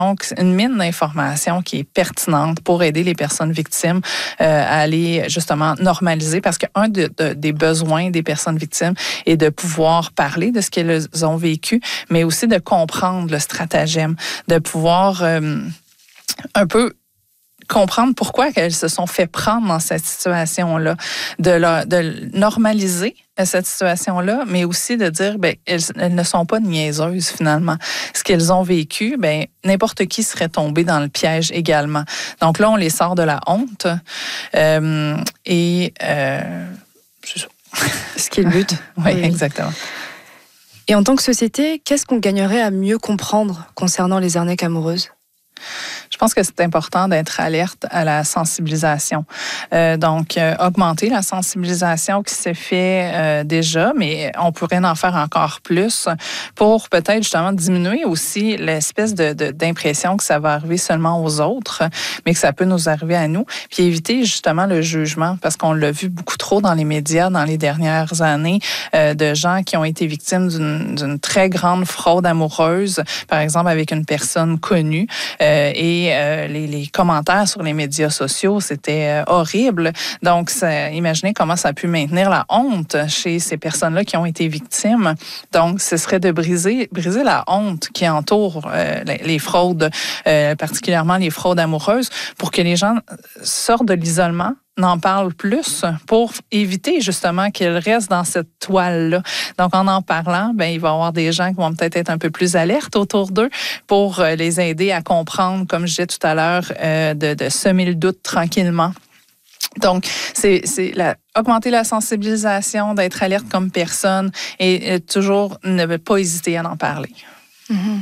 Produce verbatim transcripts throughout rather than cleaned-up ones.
Donc, une mine d'informations qui est pertinente pour aider les personnes victimes euh, à aller justement normaliser, parce qu'un de, de, des besoins des personnes victimes est de pouvoir parler de ce qu'elles ont vécu, mais aussi de comprendre le stratagème, de pouvoir euh, un peu comprendre pourquoi elles se sont fait prendre dans cette situation-là, de, leur, de normaliser cette situation-là, mais aussi de dire, ben, elles, elles ne sont pas niaiseuses finalement. Ce qu'elles ont vécu, ben, n'importe qui serait tombé dans le piège également. Donc là, on les sort de la honte euh, et euh, c'est ça. Ce qui est le but. Oui, oui, exactement. Et en tant que société, qu'est-ce qu'on gagnerait à mieux comprendre concernant les arnaques amoureuses? Je pense que c'est important d'être alerte à la sensibilisation. Euh, donc, euh, augmenter la sensibilisation qui s'est fait euh, déjà, mais on pourrait en faire encore plus pour peut-être justement diminuer aussi l'espèce de, de, d'impression que ça va arriver seulement aux autres, mais que ça peut nous arriver à nous, puis éviter justement le jugement, parce qu'on l'a vu beaucoup trop dans les médias dans les dernières années, euh, de gens qui ont été victimes d'une, d'une très grande fraude amoureuse, par exemple avec une personne connue, euh, et Euh, les, les commentaires sur les médias sociaux, c'était euh, horrible. Donc, ça, imaginez comment ça a pu maintenir la honte chez ces personnes-là qui ont été victimes. Donc, ce serait de briser, briser la honte qui entoure euh, les, les fraudes, euh, particulièrement les fraudes amoureuses, pour que les gens sortent de l'isolement, n'en parlent plus pour éviter justement qu'ils restent dans cette toile-là. Donc, en en parlant, ben, il va y avoir des gens qui vont peut-être être un peu plus alertes autour d'eux pour les aider à comprendre, comme je disais tout à l'heure, euh, de, de semer le doute tranquillement. Donc, c'est, c'est la, augmenter la sensibilisation, d'être alerte comme personne et, et toujours ne pas hésiter à en parler. Mm-hmm.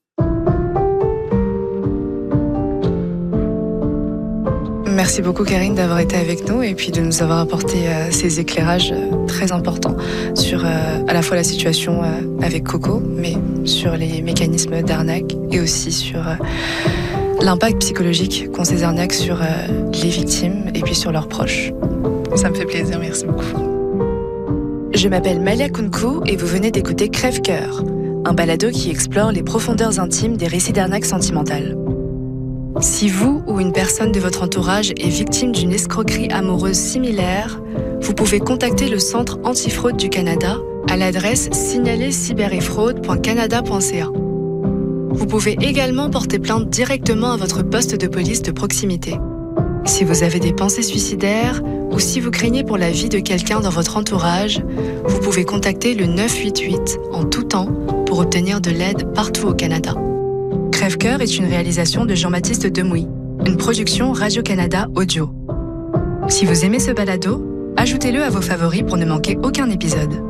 Merci beaucoup Karine d'avoir été avec nous et puis de nous avoir apporté euh, ces éclairages euh, très importants sur euh, à la fois la situation euh, avec Coco, mais sur les mécanismes d'arnaque et aussi sur euh, l'impact psychologique qu'ont ces arnaques sur euh, les victimes et puis sur leurs proches. Ça me fait plaisir, merci beaucoup. Je m'appelle Malia Kounkou et vous venez d'écouter Crève-Cœur, un balado qui explore les profondeurs intimes des récits d'arnaque sentimentale. Si vous ou une personne de votre entourage est victime d'une escroquerie amoureuse similaire, vous pouvez contacter le Centre antifraude du Canada à l'adresse signaler cyber et fraude point canada point c a. Vous pouvez également porter plainte directement à votre poste de police de proximité. Si vous avez des pensées suicidaires ou si vous craignez pour la vie de quelqu'un dans votre entourage, vous pouvez contacter le neuf huit huit en tout temps pour obtenir de l'aide partout au Canada. Crève-Cœur est une réalisation de Jean-Baptiste Demouy, une production Radio-Canada Audio. Si vous aimez ce balado, ajoutez-le à vos favoris pour ne manquer aucun épisode.